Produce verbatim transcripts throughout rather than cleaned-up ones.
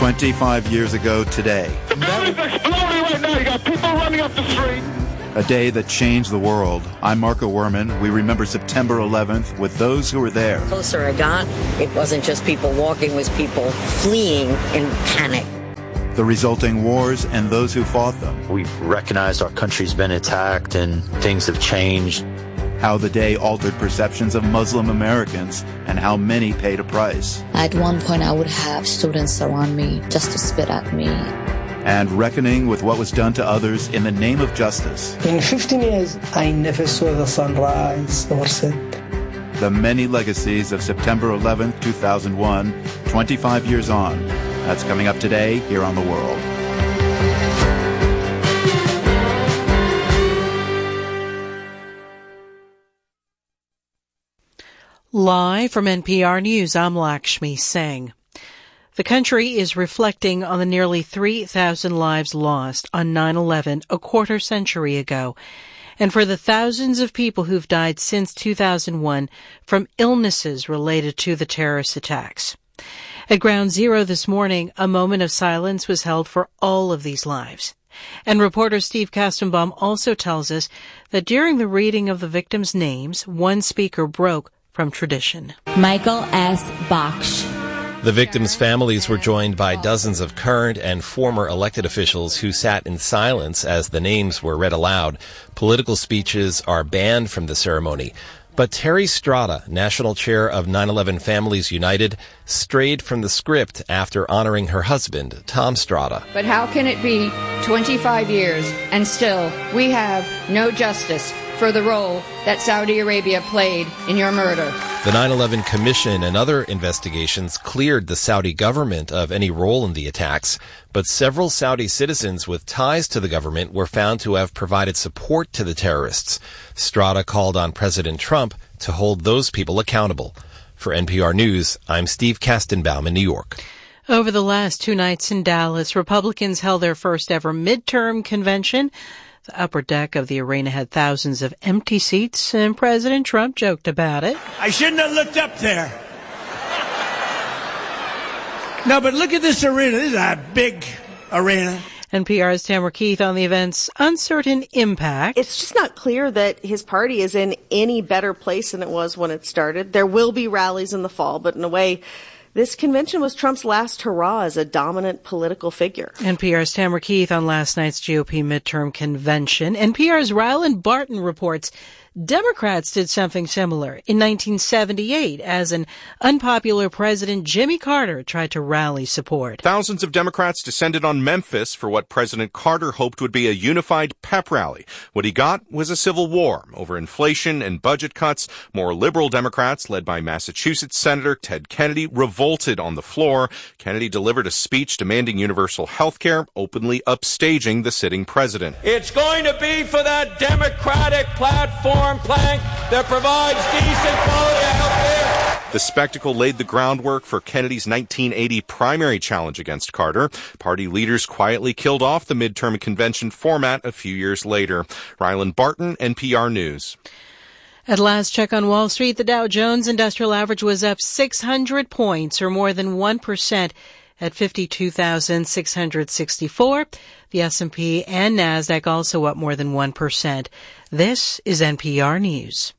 twenty-five years ago today. The building's exploding right now. You got people running up the street. A day that changed the world. I'm Marco Werman. We remember September eleventh with those who were there. The closer I got, it wasn't just people walking, it was people fleeing in panic. The resulting wars and those who fought them. We've recognized our country's been attacked and things have changed. How the day altered perceptions of Muslim Americans and how many paid a price. At one point, I would have students around me just to spit at me. And reckoning with what was done to others in the name of justice. In fifteen years, I never saw the sun rise or set. The many legacies of September eleventh, two thousand one, twenty-five years on. That's coming up today here on The World. Live from N P R News, I'm Lakshmi Singh. The country is reflecting on the nearly three thousand lives lost on nine eleven a quarter century ago, and for the thousands of people who've died since two thousand one from illnesses related to the terrorist attacks. At Ground Zero this morning, a moment of silence was held for all of these lives. And reporter Steve Kastenbaum also tells us that during the reading of the victims' names, one speaker broke from tradition. Michael S. Baksh. The victims' families were joined by dozens of current and former elected officials who sat in silence as the names were read aloud. Political speeches are banned from the ceremony. But Terry Strada, national chair of nine eleven Families United, strayed from the script after honoring her husband, Tom Strada. But how can it be twenty-five years and still we have no justice for the role that Saudi Arabia played in your murder? The nine eleven Commission and other investigations cleared the Saudi government of any role in the attacks, but several Saudi citizens with ties to the government were found to have provided support to the terrorists. Strada called on President Trump to hold those people accountable. For N P R News, I'm Steve Kastenbaum in New York. Over the last two nights in Dallas, Republicans held their first ever midterm convention. The upper deck of the arena had thousands of empty seats, and President Trump joked about it. I shouldn't have looked up there. No, but look at this arena. This is a big arena. N P R's Tamara Keith on the event's uncertain impact. It's just not clear that his party is in any better place than it was when it started. There will be rallies in the fall, but in a way, this convention was Trump's last hurrah as a dominant political figure. N P R's Tamara Keith on last night's G O P midterm convention. N P R's Ryland Barton reports Democrats did something similar in nineteen seventy-eight as an unpopular President Jimmy Carter tried to rally support. Thousands of Democrats descended on Memphis for what President Carter hoped would be a unified pep rally. What he got was a civil war over inflation and budget cuts. More liberal Democrats, led by Massachusetts Senator Ted Kennedy, revolted on the floor. Kennedy delivered a speech demanding universal health care, openly upstaging the sitting president. It's going to be for that Democratic platform plank that provides decent quality health care. The spectacle laid the groundwork for Kennedy's nineteen eighty primary challenge against Carter. Party leaders quietly killed off the midterm convention format a few years later. Ryland Barton, N P R News. At last check on Wall Street, the Dow Jones Industrial Average was up six hundred points, or more than one percent, at fifty-two thousand six hundred sixty-four. The S and P and NASDAQ also up more than one percent. This is N P R News.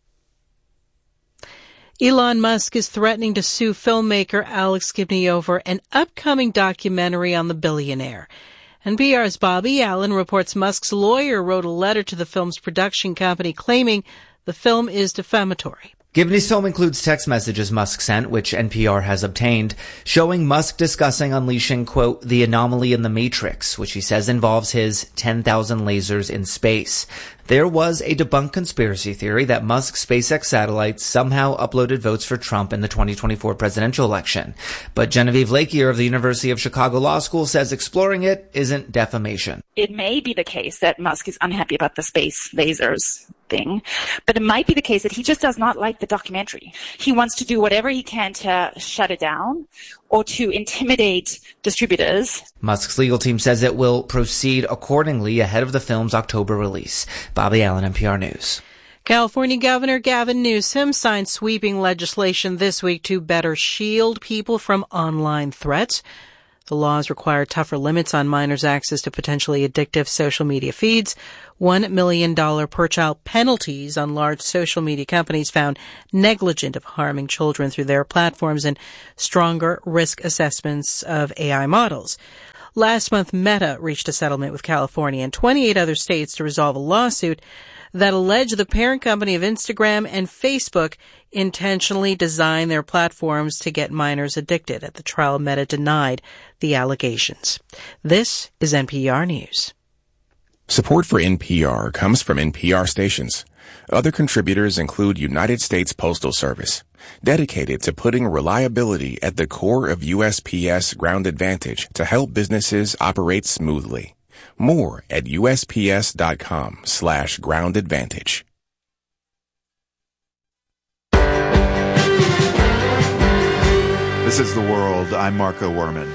Elon Musk is threatening to sue filmmaker Alex Gibney over an upcoming documentary on the billionaire. N P R's Bobby Allen reports Musk's lawyer wrote a letter to the film's production company claiming the film is defamatory. Gibney's film includes text messages Musk sent, which N P R has obtained, showing Musk discussing unleashing, quote, the anomaly in the Matrix, which he says involves his ten thousand lasers in space. There was a debunked conspiracy theory that Musk's SpaceX satellites somehow uploaded votes for Trump in the twenty twenty-four presidential election. But Genevieve Lakier of the University of Chicago Law School says exploring it isn't defamation. It may be the case that Musk is unhappy about the space lasers thing, but it might be the case that he just does not like the documentary. He wants to do whatever he can to shut it down or to intimidate distributors. Musk's legal team says it will proceed accordingly ahead of the film's October release. Bobby Allen, N P R News. California Governor Gavin Newsom signed sweeping legislation this week to better shield people from online threats. The laws require tougher limits on minors' access to potentially addictive social media feeds, one million dollars per child penalties on large social media companies found negligent of harming children through their platforms, and stronger risk assessments of A I models. Last month, Meta reached a settlement with California and twenty-eight other states to resolve a lawsuit that alleged the parent company of Instagram and Facebook intentionally designed their platforms to get minors addicted. At the trial, Meta denied the allegations. This is N P R News. Support for N P R comes from N P R stations. Other contributors include United States Postal Service, dedicated to putting reliability at the core of U S P S Ground Advantage to help businesses operate smoothly. More at usps.com slash ground advantage. This is The World. I'm Marco Werman.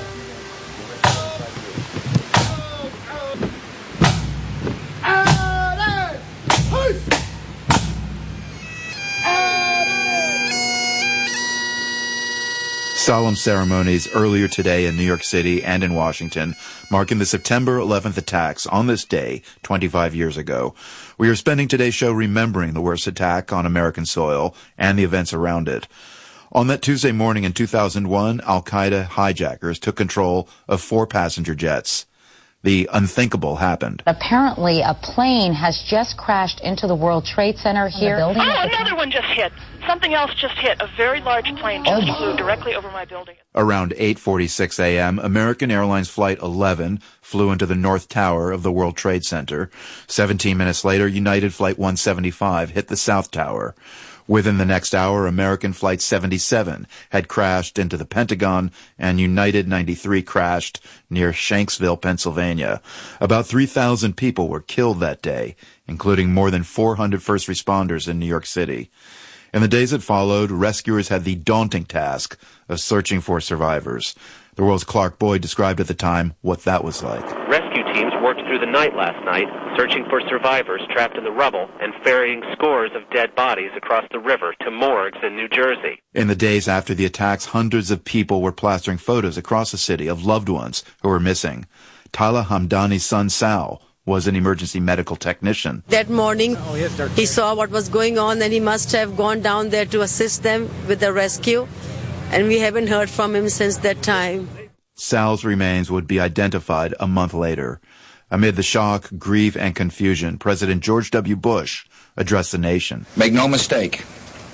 Solemn ceremonies earlier today in New York City and in Washington, marking the September eleventh attacks on this day twenty-five years ago. We are spending today's show remembering the worst attack on American soil and the events around it. On that Tuesday morning in two thousand one, Al-Qaeda hijackers took control of four passenger jets. The unthinkable happened. Apparently, a plane has just crashed into the World Trade Center here. Oh, another one just hit. Something else just hit. A very large plane just oh. flew directly over my building. Around eight forty-six a.m., American Airlines Flight eleven flew into the North Tower of the World Trade Center. Seventeen minutes later, United Flight one seventy-five hit the South Tower. Within the next hour, American Flight seventy-seven had crashed into the Pentagon, and United ninety-three crashed near Shanksville, Pennsylvania. About three thousand people were killed that day, including more than four hundred first responders in New York City. In the days that followed, rescuers had the daunting task of searching for survivors. The World's Clark Boyd described at the time what that was like. Rescue teams worked through the night last night, searching for survivors trapped in the rubble and ferrying scores of dead bodies across the river to morgues in New Jersey. In the days after the attacks, hundreds of people were plastering photos across the city of loved ones who were missing. Tala Hamdani's son, Sal, was an emergency medical technician. That morning, he saw what was going on, and he must have gone down there to assist them with the rescue, and we haven't heard from him since that time. Sal's remains would be identified a month later. Amid the shock, grief, and confusion, President George W. Bush addressed the nation. Make no mistake,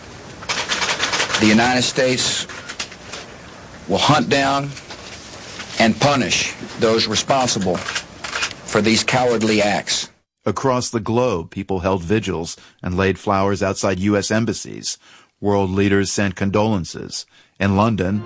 the United States will hunt down and punish those responsible for these cowardly acts. Across the globe, people held vigils and laid flowers outside U S embassies. World leaders sent condolences. In London,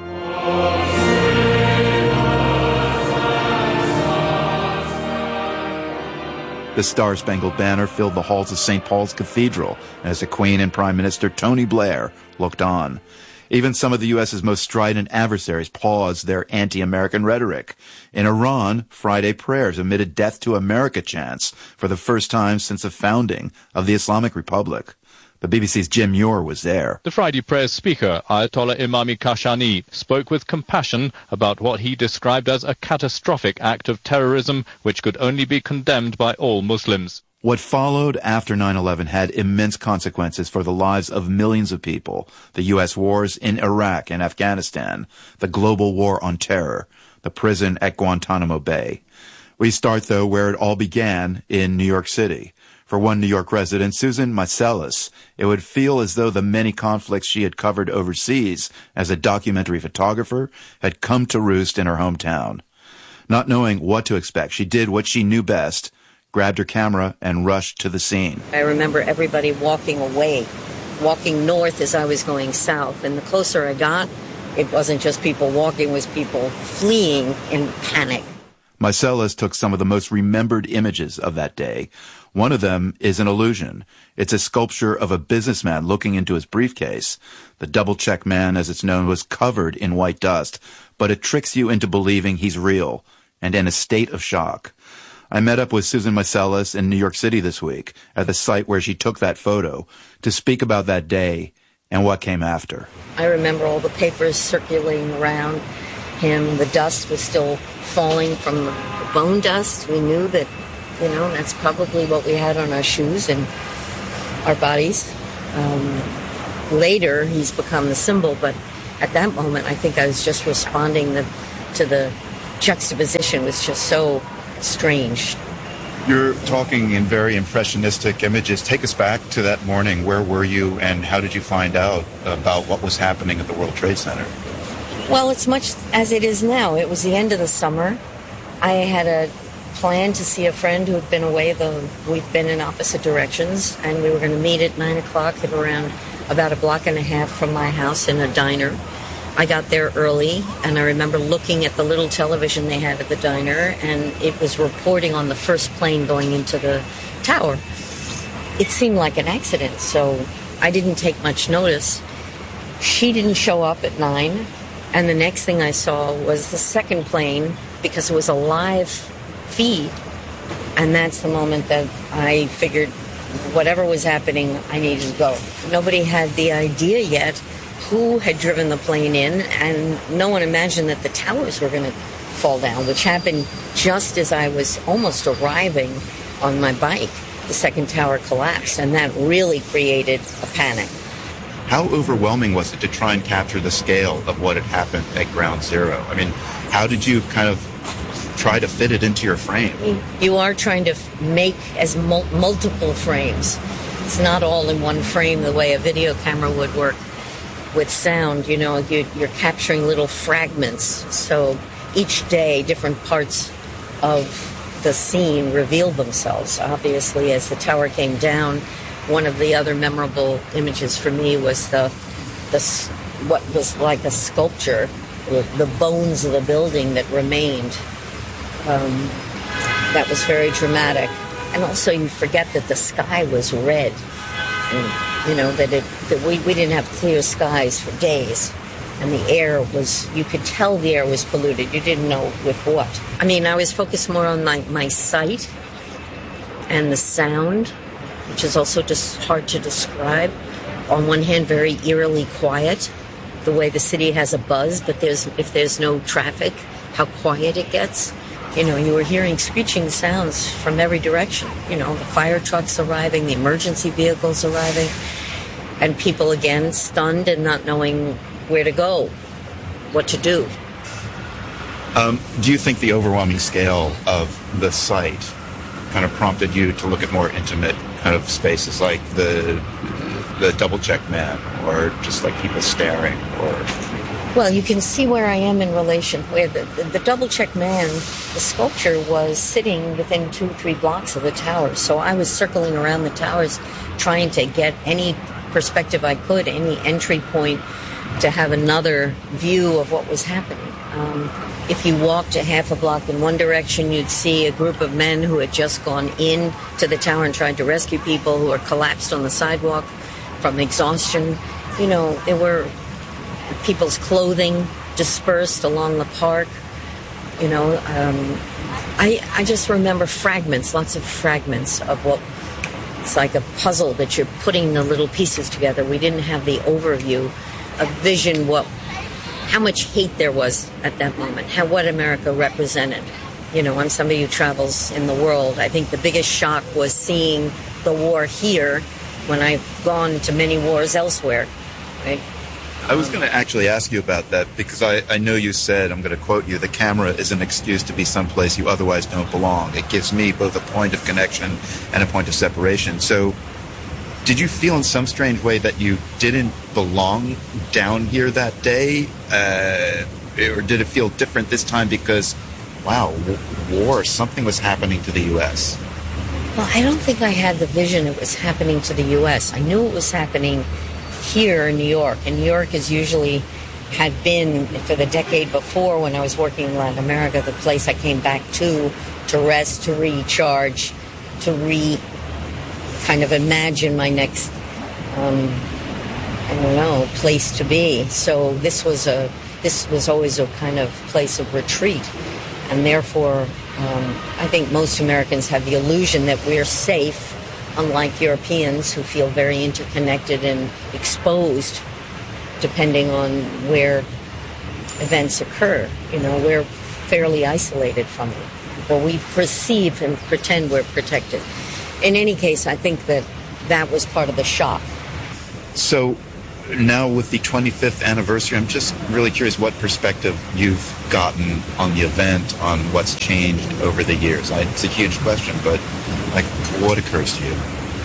the Star-Spangled Banner filled the halls of Saint Paul's Cathedral as the Queen and Prime Minister Tony Blair looked on. Even some of the U S's most strident adversaries paused their anti-American rhetoric. In Iran, Friday prayers emitted death to America chants for the first time since the founding of the Islamic Republic. The B B C's Jim Muir was there. The Friday prayers speaker, Ayatollah Imami Kashani, spoke with compassion about what he described as a catastrophic act of terrorism which could only be condemned by all Muslims. What followed after nine eleven had immense consequences for the lives of millions of people. The U S wars in Iraq and Afghanistan, the global war on terror, the prison at Guantanamo Bay. We start, though, where it all began in New York City. For one New York resident, Susan Meiselas, it would feel as though the many conflicts she had covered overseas as a documentary photographer had come to roost in her hometown. Not knowing what to expect, she did what she knew best, grabbed her camera, and rushed to the scene. I remember everybody walking away, walking north as I was going south. And the closer I got, it wasn't just people walking, it was people fleeing in panic. Meiselas took some of the most remembered images of that day. One of them is an illusion. It's a sculpture of a businessman looking into his briefcase. The double-check man, as it's known, was covered in white dust, but it tricks you into believing he's real and in a state of shock. I met up with Susan Meiselas in New York City this week at the site where she took that photo to speak about that day and what came after. I remember all the papers circulating around, him. The dust was still falling from the bone dust. We knew that, you know, that's probably what we had on our shoes and our bodies. Um, later, he's become the symbol, but at that moment, I think I was just responding the, to the juxtaposition was just so strange. You're talking in very impressionistic images. Take us back to that morning. Where were you, and how did you find out about what was happening at the World Trade Center? Well, it's much as it is now. It was the end of the summer. I had a plan to see a friend who had been away. The, we'd been in opposite directions, and we were going to meet at nine o'clock at around about a block and a half from my house in a diner. I got there early, and I remember looking at the little television they had at the diner, and it was reporting on the first plane going into the tower. It seemed like an accident, so I didn't take much notice. She didn't show up at nine, and the next thing I saw was the second plane, because it was a live feed, and that's the moment that I figured whatever was happening, I needed to go. Nobody had the idea yet who had driven the plane in, and no one imagined that the towers were going to fall down, which happened just as I was almost arriving on my bike. The second tower collapsed, and that really created a panic. How overwhelming was it to try and capture the scale of what had happened at Ground Zero? I mean, how did you kind of try to fit it into your frame? You are trying to make as mul- multiple frames. It's not all in one frame the way a video camera would work. With sound, you know, you're, you're capturing little fragments. So each day, different parts of the scene revealed themselves. Obviously, as the tower came down, one of the other memorable images for me was the, the what was like a sculpture, the bones of the building that remained. Um, that was very dramatic. And also, you forget that the sky was red. And, you know, that it that we, we didn't have clear skies for days. And the air was, you could tell the air was polluted. You didn't know with what. I mean, I was focused more on my, my sight and the sound, which is also just hard to describe. On one hand, very eerily quiet, the way the city has a buzz, but there's if there's no traffic, how quiet it gets. You know, you were hearing screeching sounds from every direction. You know, the fire trucks arriving, the emergency vehicles arriving, and people, again, stunned and not knowing where to go, what to do. Um, do you think the overwhelming scale of the site kind of prompted you to look at more intimate kind of spaces like the the double check man, or just like people staring, or... Well, you can see where I am in relation, where the, the, the double check man, the sculpture was sitting within two, three blocks of the towers. So I was circling around the towers trying to get any perspective I could, any entry point to have another view of what was happening. Um, if you walked a half a block in one direction, you'd see a group of men who had just gone in to the tower and tried to rescue people who were collapsed on the sidewalk from exhaustion. You know, there were people's clothing dispersed along the park. You know, um, I I just remember fragments, lots of fragments of what, it's like a puzzle that you're putting the little pieces together. We didn't have the overview, a vision what, how much hate there was at that moment, how what America represented. You know, I'm somebody who travels in the world. I think the biggest shock was seeing the war here when I've gone to many wars elsewhere, right? I was going to actually ask you about that because I, I know you said, I'm going to quote you, the camera is an excuse to be someplace you otherwise don't belong. It gives me both a point of connection and a point of separation. So did you feel in some strange way that you didn't belong down here that day? Uh, or did it feel different this time because, wow, war, something was happening to the U S? Well, I don't think I had the vision it was happening to the U S. I knew it was happening here in New York. And New York is usually had been, for the decade before when I was working in Latin America, the place I came back to, to rest, to recharge, to re kind of imagine my next, um, I don't know, place to be. So this was a, this was always a kind of place of retreat. And therefore, um, I think most Americans have the illusion that we're safe, unlike Europeans who feel very interconnected and exposed, depending on where events occur. You know, we're fairly isolated from them. Or we perceive and pretend we're protected. In any case, I think that that was part of the shock. So now with the twenty-fifth anniversary, I'm just really curious what perspective you've gotten on the event, on what's changed over the years. I, it's a huge question, but like, what occurs to you?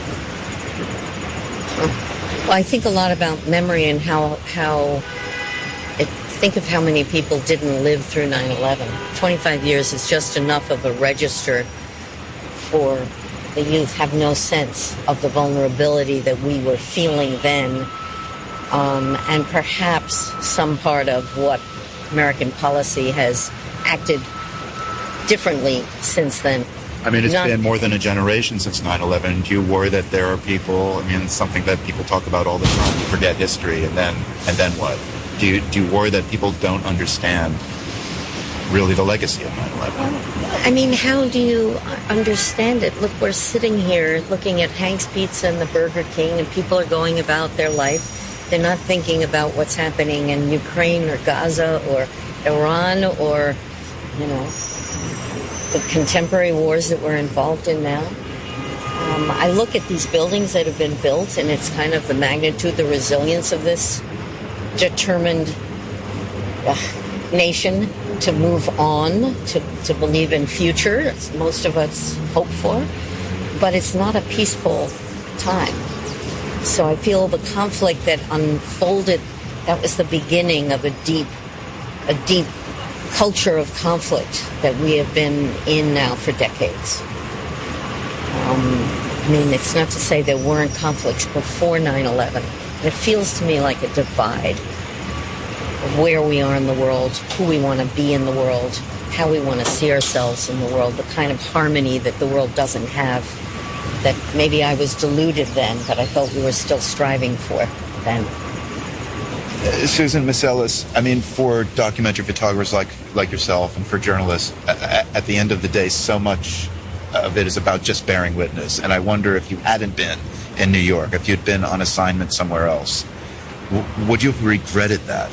Well, I think a lot about memory and how how it, think of how many people didn't live through nine eleven. twenty-five years is just enough of a register for the youth have no sense of the vulnerability that we were feeling then, um, and perhaps some part of what American policy has acted differently since then. I mean, it's Not, been more than a generation since nine eleven. Do you worry that there are people, I mean, it's something that people talk about all the time, you forget history, and then and then what? Do you, do you worry that people don't understand really the legacy of nine eleven? I mean, how do you understand it? Look, we're sitting here looking at Hank's Pizza and the Burger King, and people are going about their life. They're not thinking about what's happening in Ukraine or Gaza or Iran or, you know, the contemporary wars that we're involved in now. Um, I look at these buildings that have been built, and it's kind of the magnitude, the resilience of this determined uh, nation to move on, to, to believe in future, as most of us hope for. But it's not a peaceful time. So I feel the conflict that unfolded, that was the beginning of a deep, a deep culture of conflict that we have been in now for decades. Um, I mean, it's not to say there weren't conflicts before nine eleven. It feels to me like a divide of where we are in the world, who we want to be in the world, how we want to see ourselves in the world, the kind of harmony that the world doesn't have, that maybe I was deluded then, but I felt we were still striving for then. Uh, Susan Meiselas, I mean, for documentary photographers like like yourself and for journalists, uh, at the end of the day, so much of it is about just bearing witness. And I wonder if you hadn't been in New York, if you'd been on assignment somewhere else, w- would you have regretted that?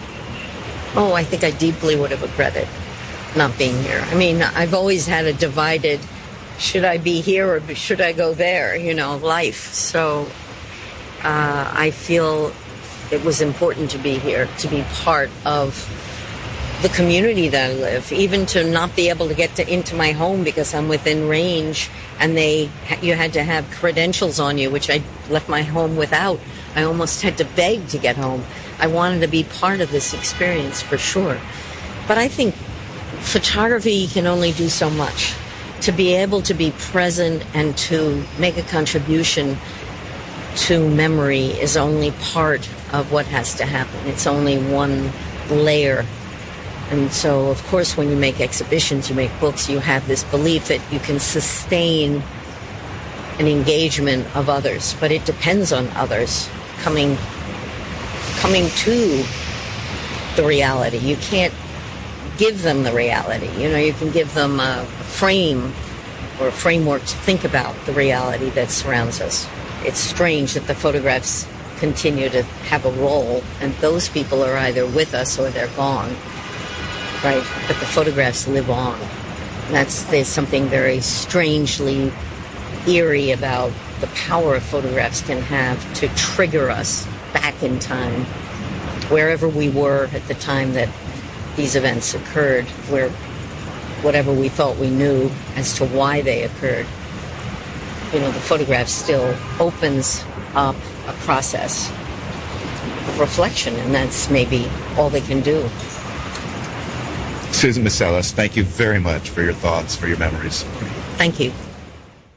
Oh, I think I deeply would have regretted not being here. I mean, I've always had a divided, should I be here or should I go there, you know, life. So uh, I feel it was important to be here, to be part of the community that I live, even to not be able to get to, into my home because I'm within range and they you had to have credentials on you, which I left my home without. I almost had to beg to get home. I wanted to be part of this experience for sure. But I think photography can only do so much. To be able to be present and to make a contribution to memory is only part of what has to happen. It's only one layer. And so, of course, when you make exhibitions, you make books, you have this belief that you can sustain an engagement of others. But it depends on others coming coming to the reality. You can't give them the reality. You know, you can give them a frame or a framework to think about the reality that surrounds us. It's strange that the photographs continue to have a role, and those people are either with us or they're gone, right? But the photographs live on. And that's, there's something very strangely eerie about the power photographs can have to trigger us back in time, wherever we were at the time that these events occurred, where whatever we thought we knew as to why they occurred, you know, the photograph still opens up a process of reflection, and that's maybe all they can do. Susan Meiselas, thank you very much for your thoughts, for your memories. Thank you.